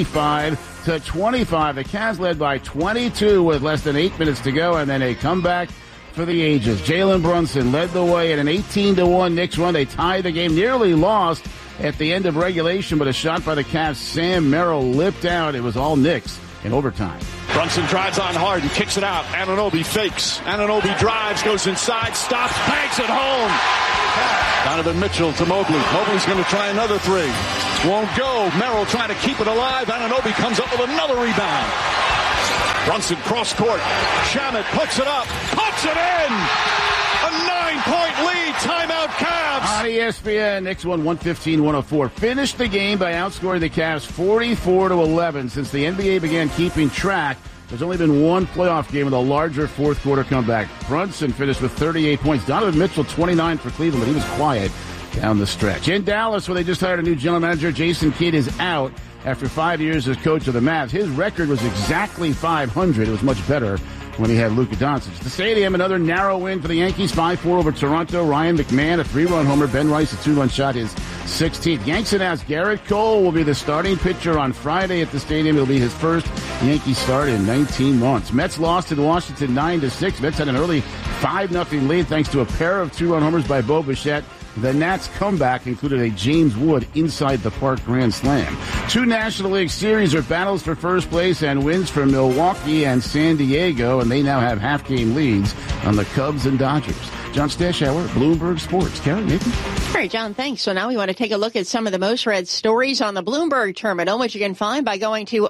45-25. The Cavs led by 22 with less than 8 minutes to go, and then a comeback for the ages. Jalen Brunson led the way in an 18-1 Knicks run. They tied the game, nearly lost at the end of regulation, but a shot by the Cavs, Sam Merrill, lipped out. It was all Knicks in overtime. Brunson drives on hard and kicks it out. Anunoby fakes. Anunoby drives, goes inside, stops, banks it home. Donovan Mitchell to Mobley. Mobley's going to try another three. Won't go. Merrill trying to keep it alive. Anunoby comes up with another rebound. Brunson cross court. Shamet puts it up. Puts it in. A 9-point lead. Timeout Cavs. On ESPN, Knicks won 115-104. Finished the game by outscoring the Cavs 44-11. Since the NBA began keeping track, there's only been one playoff game with a larger fourth quarter comeback. Brunson finished with 38 points. Donovan Mitchell 29 for Cleveland, but he was quiet down the stretch. In Dallas, where they just hired a new general manager, Jason Kidd is out after 5 years as coach of the Mavs. His record was exactly .500. It was much better when he had Luka Doncic. The stadium, another narrow win for the Yankees, 5-4 over Toronto. Ryan McMahon, a 3-run homer. Ben Rice, a 2-run shot, his 16th. Yanks announced Garrett Cole will be the starting pitcher on Friday at the stadium. It'll be his first Yankee start in 19 months. Mets lost in Washington 9-6. Mets had an early 5-0 lead thanks to a pair of 2-run homers by Bo Bichette. The Nats' comeback included a James Wood inside-the-park grand slam. 2 National League series are battles for first place and wins for Milwaukee and San Diego, and they now have half-game leads on the Cubs and Dodgers. John Stashower, Bloomberg Sports. Karen, Nathan? All right, John, thanks. So now we want to take a look at some of the most read stories on the Bloomberg terminal, which you can find by going to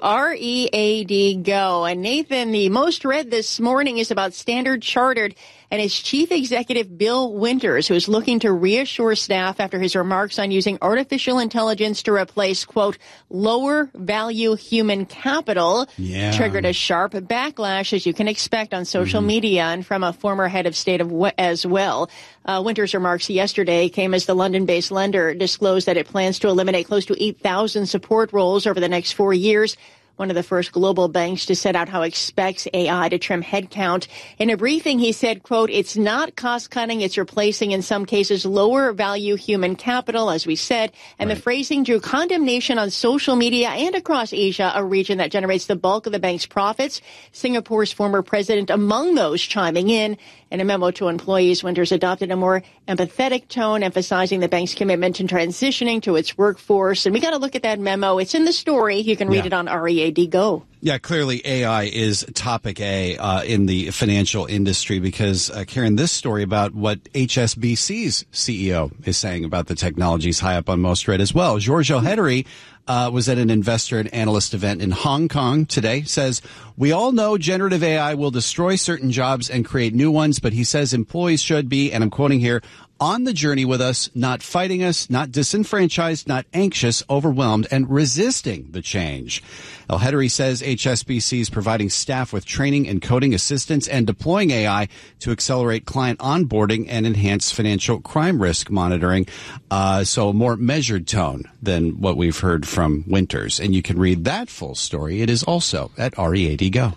READ Go. And Nathan, the most read this morning is about Standard Chartered and its chief executive, Bill Winters, who is looking to reassure staff after his remarks on using artificial intelligence to replace, quote, lower value human capital, triggered a sharp backlash, as you can expect, on social media and from a former head of state as well. Winters' remarks yesterday came as the London-based lender disclosed that it plans to eliminate close to 8,000 support roles over the next 4 years. One of the first global banks to set out how it expects AI to trim headcount. In a briefing, he said, quote, it's not cost-cutting, it's replacing, in some cases, lower-value human capital, as we said. And the phrasing drew condemnation on social media and across Asia, a region that generates the bulk of the bank's profits. Singapore's former president among those chiming in. In a memo to employees, Winters adopted a more empathetic tone, emphasizing the bank's commitment to transitioning to its workforce. And we got to look at that memo. It's in the story. You can read it on READ Go. Yeah, clearly AI is topic A in the financial industry because, Karen, this story about what HSBC's CEO is saying about the technologies high up on most read as well. George O'Headery was at an investor and analyst event in Hong Kong today, says, we all know generative AI will destroy certain jobs and create new ones, but he says employees should be, and I'm quoting here, on the journey with us, not fighting us, not disenfranchised, not anxious, overwhelmed, and resisting the change. O'Headery says HSBC is providing staff with training and coding assistance and deploying AI to accelerate client onboarding and enhance financial crime risk monitoring. So a more measured tone than what we've heard from Winters. And you can read that full story. It is also at READ Go.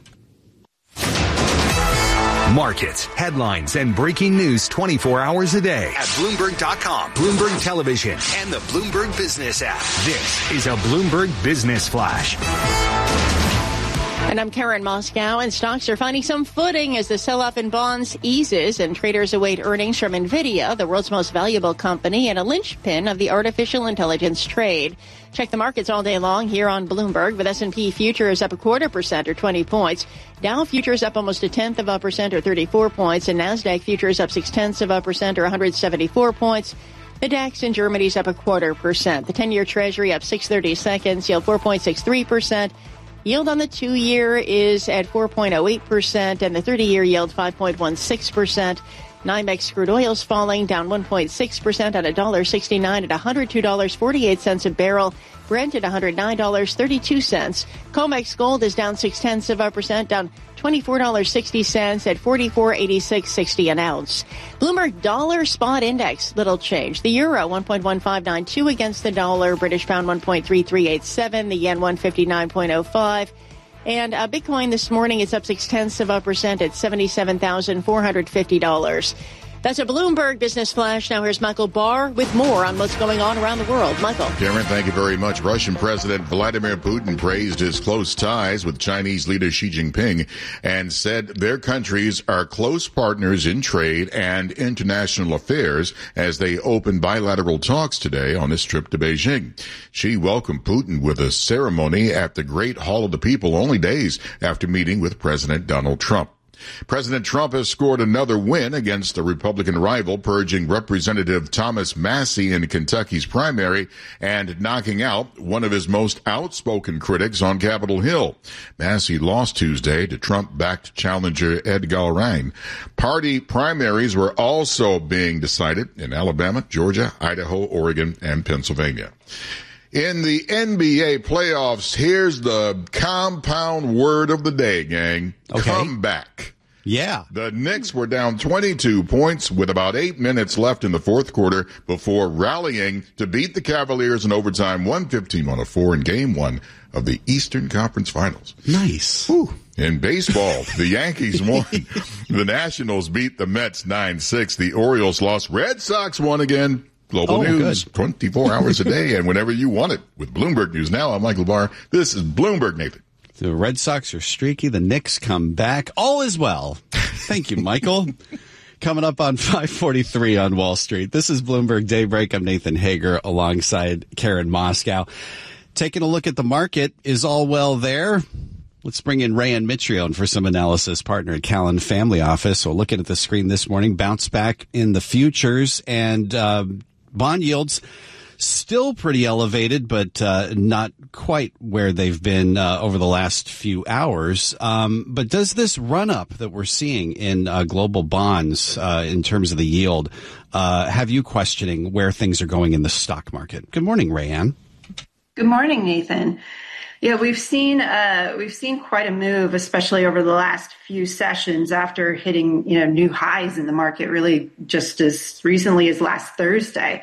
Markets, headlines, and breaking news 24 hours a day at Bloomberg.com, Bloomberg Television, and the Bloomberg Business app. This is a Bloomberg Business Flash. And I'm Karen Moscow, and stocks are finding some footing as the sell-off in bonds eases and traders await earnings from NVIDIA, the world's most valuable company and a linchpin of the artificial intelligence trade. Check the markets all day long here on Bloomberg, with S&P futures up 0.25% or 20 points. Dow futures up almost 0.1% or 34 points, and NASDAQ futures up 0.6% or 174 points. The DAX in Germany is up 0.25%. The 10-year Treasury up 6/32, yield 4.63%. Yield on the 2-year is at 4.08%, and the 30-year yield 5.16%. NYMEX crude oil's falling, down 1.6% at $1.69 at $102.48 a barrel. Brent at $109.32. COMEX gold is down 0.6%, down $24.60 at $44.8660 an ounce. Bloomberg Dollar Spot Index, little change. The euro 1.1592 against the dollar. British pound 1.3387. The yen 159.05. And Bitcoin this morning is up 0.6% at $77,450. That's a Bloomberg Business Flash. Now here's Michael Barr with more on what's going on around the world. Michael. Karen, thank you very much. Russian President Vladimir Putin praised his close ties with Chinese leader Xi Jinping and said their countries are close partners in trade and international affairs as they open bilateral talks today on his trip to Beijing. Xi welcomed Putin with a ceremony at the Great Hall of the People only days after meeting with President Donald Trump. President Trump has scored another win against a Republican rival, purging Representative Thomas Massie in Kentucky's primary and knocking out one of his most outspoken critics on Capitol Hill. Massie lost Tuesday to Trump-backed challenger Ed Galbraith. Party primaries were also being decided in Alabama, Georgia, Idaho, Oregon, and Pennsylvania. In the NBA playoffs, here's the compound word of the day, gang. Okay. Comeback. Yeah. The Knicks were down 22 points with about 8 minutes left in the fourth quarter before rallying to beat the Cavaliers in overtime 115-104 in Game 1 of the Eastern Conference Finals. Nice. Whew. In baseball, the Yankees won. The Nationals beat the Mets 9-6. The Orioles lost. Red Sox won again. Global news, good. 24 hours a day, and whenever you want it. With Bloomberg News Now, I'm Michael Barr. This is Bloomberg, Nathan. The Red Sox are streaky. The Knicks come back. All is well. Thank you, Michael. Coming up on 543 on Wall Street. This is Bloomberg Daybreak. I'm Nathan Hager alongside Karen Moscow. Taking a look at the market. Is all well there? Let's bring in Rayan Mitrione for some analysis, partner at Callan Family Office. So looking at the screen this morning, bounce back in the futures and bond yields still pretty elevated, but not quite where they've been over the last few hours. But does this run up that we're seeing in global bonds in terms of the yield have you questioning where things are going in the stock market? Good morning, Rayan. Good morning, Nathan. Yeah, we've seen quite a move, especially over the last few sessions after hitting new highs in the market, really just as recently as last Thursday.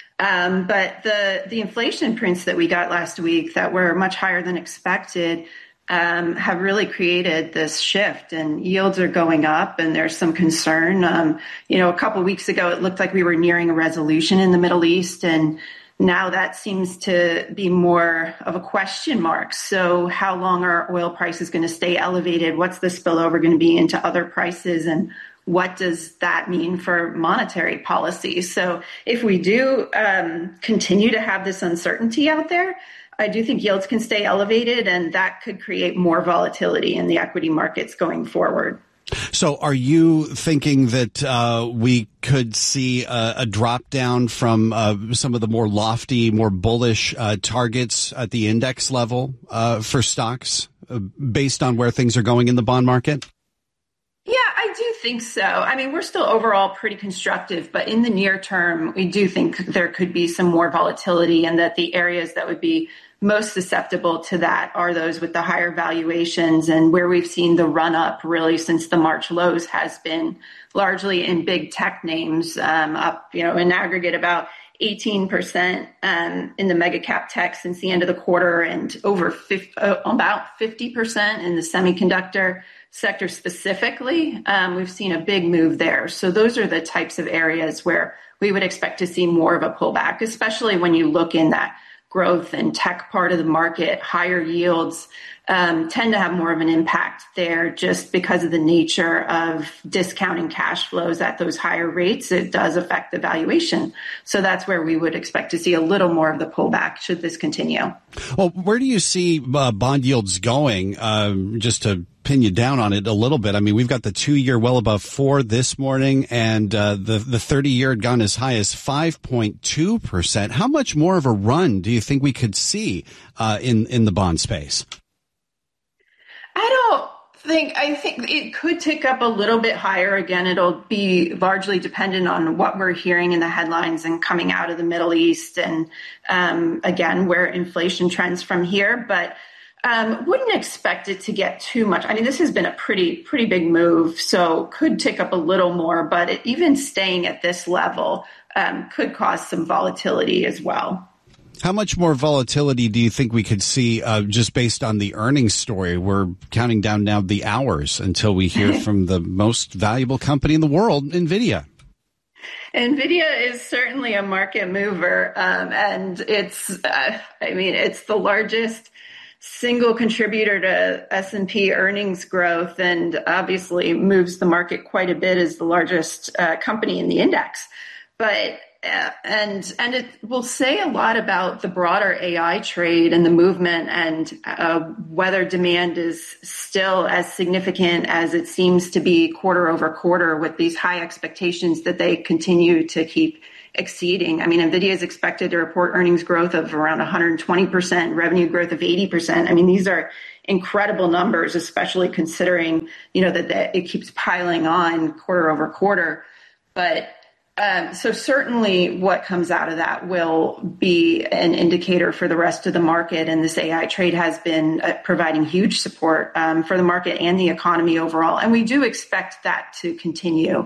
But the inflation prints that we got last week that were much higher than expected have really created this shift, and yields are going up, and there's some concern. A couple of weeks ago, it looked like we were nearing a resolution in the Middle East, and now that seems to be more of a question mark. So how long are oil prices going to stay elevated? What's the spillover going to be into other prices? And what does that mean for monetary policy? So if we do continue to have this uncertainty out there, I do think yields can stay elevated, and that could create more volatility in the equity markets going forward. So are you thinking that we could see a drop down from some of the more lofty, more bullish targets at the index level for stocks based on where things are going in the bond market? Yeah, I do think so. I mean, we're still overall pretty constructive, but in the near term, we do think there could be some more volatility, and that the areas that would be most susceptible to that are those with the higher valuations, and where we've seen the run up really since the March lows has been largely in big tech names, up, in aggregate about 18% in the mega cap tech since the end of the quarter, and over about 50% in the semiconductor sector specifically. We've seen a big move there. So those are the types of areas where we would expect to see more of a pullback, especially when you look in that growth and tech part of the market. Higher yields tend to have more of an impact there just because of the nature of discounting cash flows at those higher rates. It does affect the valuation. So that's where we would expect to see a little more of the pullback should this continue. Well, where do you see bond yields going? Just to pin you down on it a little bit. I mean, we've got the 2-year well above 4 this morning, and the 30-year had gone as high as 5.2%. How much more of a run do you think we could see in the bond space? I think it could tick up a little bit higher. Again, it'll be largely dependent on what we're hearing in the headlines and coming out of the Middle East and, again, where inflation trends from here. But wouldn't expect it to get too much. I mean, this has been a pretty big move, so could tick up a little more, but even staying at this level could cause some volatility as well. How much more volatility do you think we could see just based on the earnings story? We're counting down now the hours until we hear from the most valuable company in the world, NVIDIA. NVIDIA is certainly a market mover, and it's the largest single contributor to S&P earnings growth, and obviously moves the market quite a bit as the largest company in the index. But and it will say a lot about the broader AI trade and the movement, and whether demand is still as significant as it seems to be quarter over quarter with these high expectations that they continue to keep exceeding. I mean, NVIDIA is expected to report earnings growth of around 120%, revenue growth of 80%. I mean, these are incredible numbers, especially considering, that it keeps piling on quarter over quarter. But so certainly what comes out of that will be an indicator for the rest of the market. And this AI trade has been providing huge support for the market and the economy overall. And we do expect that to continue.